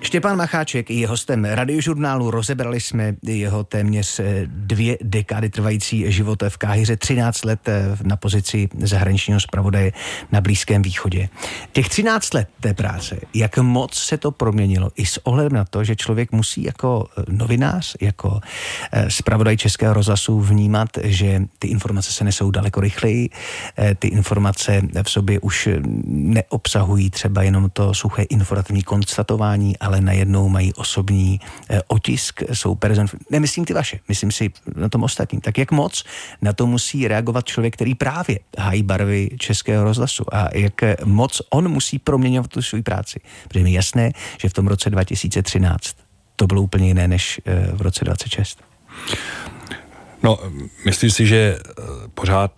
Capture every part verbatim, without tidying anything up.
Štěpán Macháček je hostem Radiožurnálu. Rozebrali jsme jeho téměř dvě dekády trvající život v Káhiře, třináct let na pozici zahraničního zpravodaje na Blízkém východě. Těch třináct let té práce, jak moc se to proměnilo i s ohledem na to, že člověk musí jako novinář, jako zpravodaj Českého rozhlasu vnímat, že ty informace se nesou daleko rychleji, ty informace v sobě už neobsahují třeba jenom to suché informativní konstatování, ale najednou mají osobní eh, otisk, jsou person... Nemyslím ty vaše, myslím si na tom ostatním. Tak jak moc na to musí reagovat člověk, který právě hájí barvy Českého rozhlasu a jak moc on musí proměňovat tu svou práci. Protože mi je jasné, že v tom roce dva tisíce třináct to bylo úplně jiné než eh, v roce dvacet šest. No, myslím si, že pořád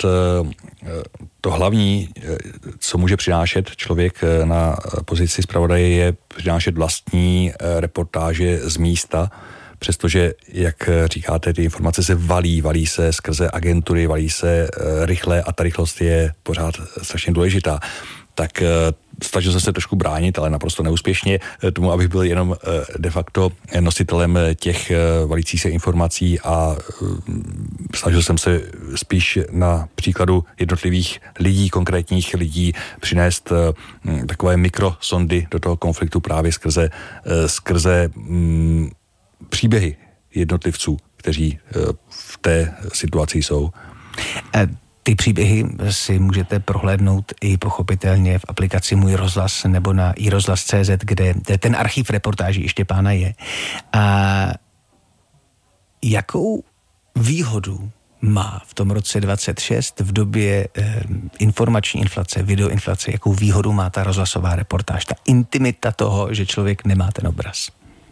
to hlavní, co může přinášet člověk na pozici zpravodaje, je přinášet vlastní reportáže z místa, přestože, jak říkáte, ty informace se valí, valí se skrze agentury, valí se rychle a ta rychlost je pořád strašně důležitá. Tak snažil jsem se trošku bránit, ale naprosto neúspěšně tomu, abych byl jenom de facto nositelem těch valících se informací a snažil jsem se spíš na příkladu jednotlivých lidí, konkrétních lidí přinést takové mikrosondy do toho konfliktu právě skrze, skrze mm, příběhy jednotlivců, kteří v té situaci jsou. Ty příběhy si můžete prohlédnout i pochopitelně v aplikaci Můj rozhlas nebo na i rozhlas tečka cé zet, kde ten archiv reportáží Štěpána je. A jakou výhodu má v tom roce dvacet šest v době eh, informační inflace, videoinflace, jakou výhodu má ta rozhlasová reportáž, ta intimita toho, že člověk nemá ten obraz?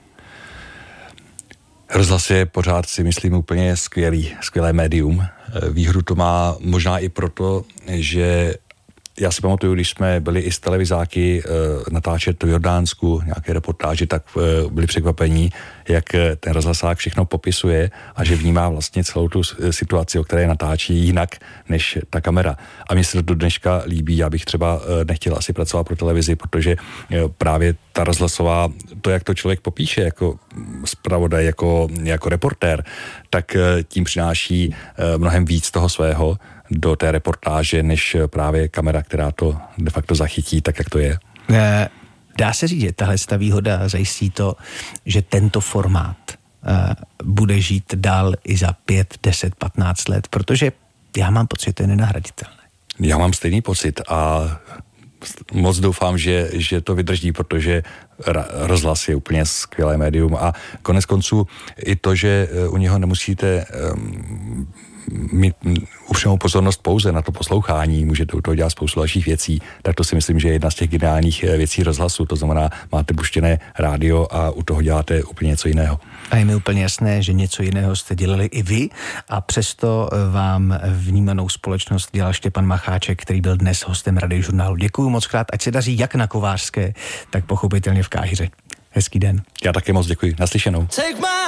Rozhlas je pořád, si myslím, úplně skvělý, skvělé médium. Výhodu to má možná i proto, že já si pamatuju, když jsme byli i z televizáky e, natáčet v Jordánsku nějaké reportáže, tak e, byli překvapení, jak ten rozhlasák všechno popisuje a že vnímá vlastně celou tu situaci, o které natáčí jinak než ta kamera. A mně se to do dneška líbí, já bych třeba e, nechtěl asi pracovat pro televizi, protože e, právě ta rozhlasová, to, jak to člověk popíše jako zpravodaj, jako, jako reportér, tak e, tím přináší e, mnohem víc toho svého do té reportáže, než právě kamera, která to de facto zachytí, tak jak to je. Dá se říct, že tahle výhoda zajistí to, že tento formát bude žít dál i za pět, deset, patnáct let, protože já mám pocit, že to je nenahraditelné. Já mám stejný pocit a moc doufám, že, že to vydrží, protože rozhlas je úplně skvělé médium a konec konců i to, že u něho nemusíte um, mít upřímnou pozornost pouze na to poslouchání, můžete u toho dělat spoustu dalších věcí, tak to si myslím, že je jedna z těch geniálních věcí rozhlasu, to znamená, máte puštěné rádio a u toho děláte úplně něco jiného. A je mi úplně jasné, že něco jiného jste dělali i vy a přesto vám vnímanou společnost dělal Štěpán Macháček, který byl dnes hostem Radiožurnálu. Děkuju moc krát, ať se daří jak na Kovářské, tak pochopitelně v Káhiře. Hezký den. Já také moc děkuji. Naslyšenou.